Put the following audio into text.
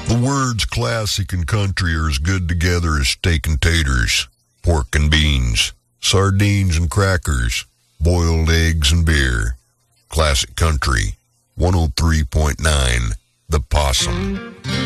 The words classic and country are as good together as steak and taters, pork and beans, sardines and crackers, boiled eggs and beer. Classic Country, 103.9, The Possum.